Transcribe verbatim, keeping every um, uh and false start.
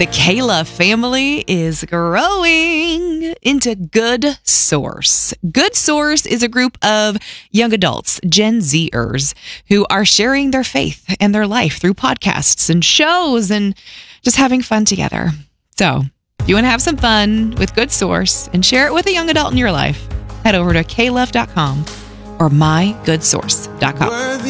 The K-Love family is growing into Good Source. Good Source is a group of young adults, Gen Zers, who are sharing their faith and their life through podcasts and shows and just having fun together. So if you want to have some fun with Good Source and share it with a young adult in your life, head over to k love dot com or my good source dot com.